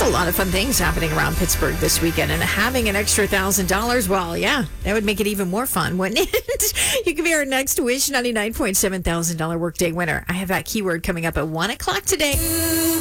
a lot of fun things happening around Pittsburgh this weekend, and having an extra $1,000, well, yeah, that would make it even more fun, wouldn't it? You could be our next Wish 99.7 $1,000 workday winner. I have that keyword coming up at 1 o'clock today.